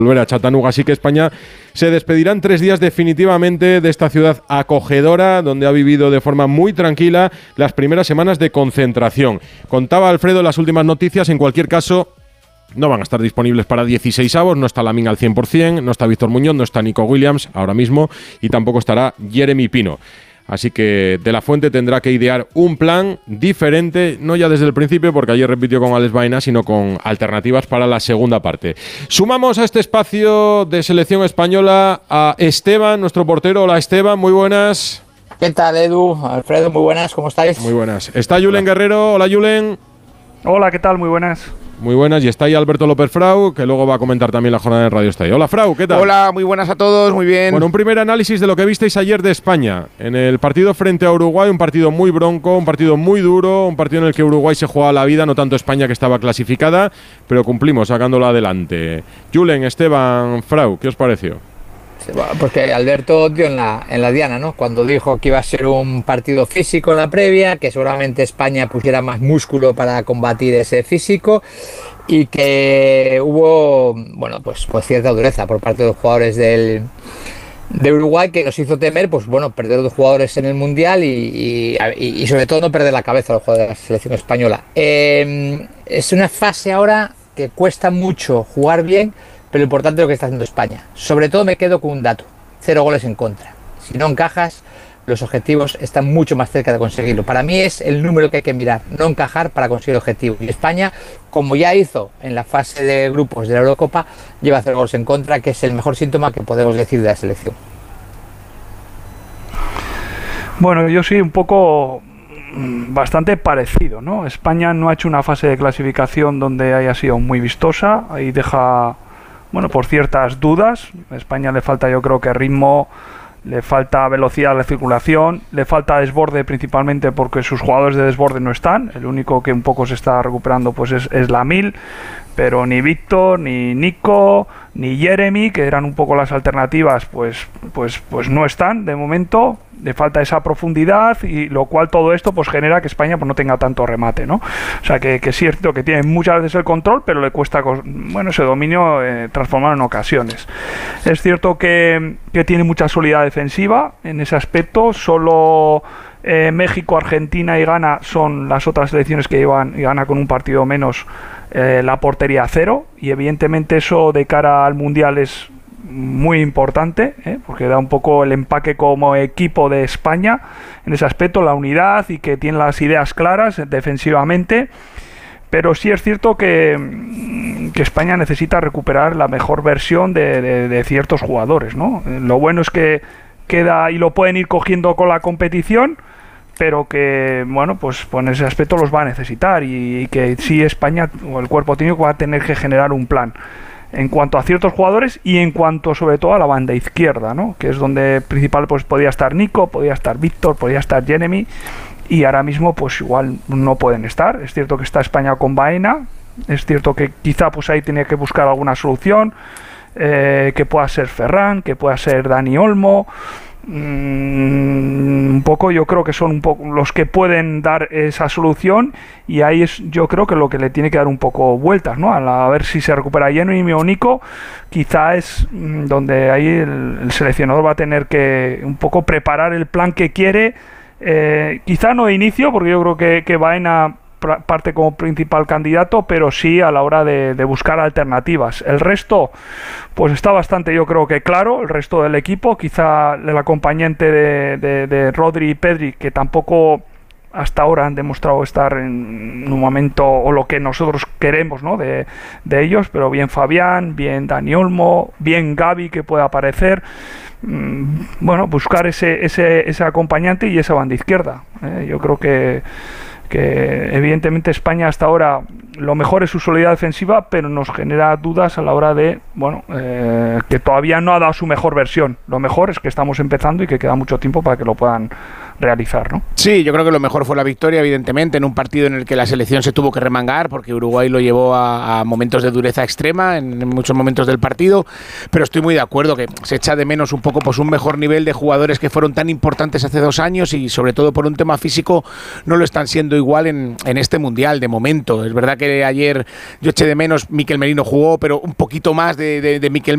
volver a Chattanooga, así que España se despedirá en 3 días definitivamente de esta ciudad acogedora donde ha vivido de forma muy tranquila las primeras semanas de concentración. Contaba Alfredo las últimas noticias, en cualquier caso no van a estar disponibles para 16avos, no está Lamine al 100%, no está Víctor Muñoz, no está Nico Williams ahora mismo y tampoco estará Jeremy Pino. Así que De La Fuente tendrá que idear un plan diferente, no ya desde el principio, porque ayer repitió con Alex Baena, sino con alternativas para la segunda parte. Sumamos a este espacio de selección española a Esteban, nuestro portero. Hola Esteban, muy buenas. ¿Qué tal, Edu? Alfredo, muy buenas, ¿cómo estáis? Muy buenas. Está Julen Guerrero. Hola Julen. Hola, ¿qué tal? Muy buenas. Muy buenas, y está ahí Alberto López Frau, que luego va a comentar también la jornada de Radio Estadio. Hola Frau, ¿qué tal? Hola, muy buenas a todos, muy bien. Bueno, un primer análisis de lo que visteis ayer de España. En el partido frente a Uruguay, un partido muy bronco, un partido muy duro, un partido en el que Uruguay se jugaba la vida, no tanto España, que estaba clasificada, pero cumplimos sacándolo adelante. Julen, Esteban, Frau, ¿qué os pareció? Porque Alberto dio en la diana, ¿no? Cuando dijo que iba a ser un partido físico en la previa, que seguramente España pusiera más músculo para combatir ese físico y que hubo, bueno, pues cierta dureza por parte de los jugadores de Uruguay, que nos hizo temer, pues bueno, perder 2 jugadores en el Mundial y sobre todo no perder la cabeza a los jugadores de la selección española. Es una fase ahora que cuesta mucho jugar bien, pero lo importante es lo que está haciendo España. Sobre todo me quedo con un dato: 0 goles en contra. Si no encajas, los objetivos están mucho más cerca de conseguirlo. Para mí es el número que hay que mirar, no encajar para conseguir el objetivo. Y España, como ya hizo en la fase de grupos de la Eurocopa, lleva 0 goles en contra, que es el mejor síntoma que podemos decir de la selección. Bueno, yo sí, un poco bastante parecido, ¿no? España no ha hecho una fase de clasificación donde haya sido muy vistosa, ahí deja, bueno, por ciertas dudas. A España le falta, yo creo que ritmo, le falta velocidad a la circulación, le falta desborde, principalmente porque sus jugadores de desborde no están. El único que un poco se está recuperando pues es Lamine, pero ni Víctor, ni Nico, ni Jeremy, que eran un poco las alternativas, pues no están de momento. Le falta esa profundidad, y lo cual todo esto pues genera que España pues no tenga tanto remate, ¿no? O sea que es cierto que tiene muchas veces el control, pero le cuesta, bueno, ese dominio transformarlo en ocasiones. Es cierto que tiene mucha solidez defensiva en ese aspecto. Solo México, Argentina y Ghana son las otras selecciones que llevan, y Ghana con un partido menos, la portería a 0, y evidentemente eso de cara al Mundial es muy importante, porque da un poco el empaque como equipo de España en ese aspecto, la unidad, y que tiene las ideas claras defensivamente. Pero sí es cierto que España necesita recuperar la mejor versión de ciertos jugadores, ¿no? Lo bueno es que queda y lo pueden ir cogiendo con la competición, pero que, bueno, pues en ese aspecto los va a necesitar, y que sí, España o el cuerpo técnico va a tener que generar un plan en cuanto a ciertos jugadores y en cuanto sobre todo a la banda izquierda, ¿no? Que es donde principal pues podía estar Nico, podía estar Víctor, podía estar Jeremy, y ahora mismo pues igual no pueden estar. Es cierto que está España con Baena, es cierto que quizá pues ahí tiene que buscar alguna solución, que pueda ser Ferran, que pueda ser Dani Olmo. Un poco yo creo que son un poco los que pueden dar esa solución, y ahí es yo creo que lo que le tiene que dar un poco vueltas, ¿no? A ver si se recupera Jeremy o Nico. Quizá es donde ahí el seleccionador va a tener que un poco preparar el plan que quiere, quizá no de inicio, porque yo creo que Baena parte como principal candidato, pero sí a la hora de buscar alternativas. El resto pues está bastante, yo creo que claro, el resto del equipo. Quizá el acompañante de Rodri y Pedri, que tampoco hasta ahora han demostrado estar en un momento o lo que nosotros queremos, ¿no? de ellos, pero bien Fabián, bien Dani Olmo, bien Gavi, que puede aparecer. Bueno, buscar ese acompañante y esa banda izquierda. Yo creo que evidentemente España hasta ahora lo mejor es su solidez defensiva, pero nos genera dudas a la hora de, bueno, que todavía no ha dado su mejor versión. Lo mejor es que estamos empezando y que queda mucho tiempo para que lo puedan realizar, ¿no? Sí, yo creo que lo mejor fue la victoria, evidentemente, en un partido en el que la selección se tuvo que remangar, porque Uruguay lo llevó a momentos de dureza extrema en muchos momentos del partido, pero estoy muy de acuerdo que se echa de menos un poco pues un mejor nivel de jugadores que fueron tan importantes hace 2 años, y sobre todo por un tema físico no lo están siendo igual en este Mundial de momento. Es verdad que ayer yo eché de menos, Mikel Merino jugó, pero un poquito más de Mikel